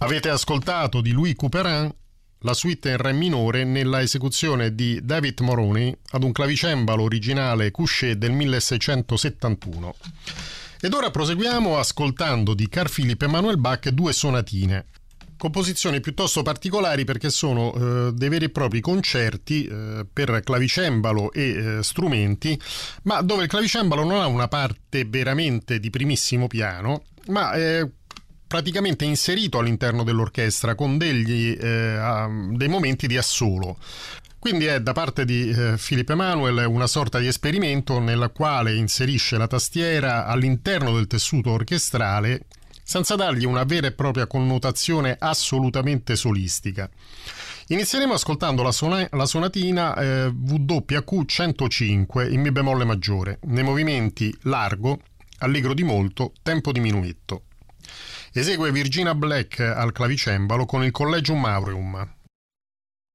Avete ascoltato di Louis Couperin la suite in re minore nella esecuzione di David Moroni ad un clavicembalo originale Couchet del 1671. Ed ora proseguiamo ascoltando di Carl Philipp Emanuel Bach due sonatine. Composizioni piuttosto particolari perché sono dei veri e propri concerti per clavicembalo e strumenti, ma dove il clavicembalo non ha una parte veramente di primissimo piano, ma è praticamente inserito all'interno dell'orchestra con dei momenti di assolo. Quindi è da parte di Philipp Emanuel una sorta di esperimento nella quale inserisce la tastiera all'interno del tessuto orchestrale senza dargli una vera e propria connotazione assolutamente solistica. Inizieremo ascoltando la sonatina WQ 105 in Mi bemolle maggiore, nei movimenti largo, allegro di molto, tempo diminuito. Esegue Virginia Black al clavicembalo con il Collegium Aureum.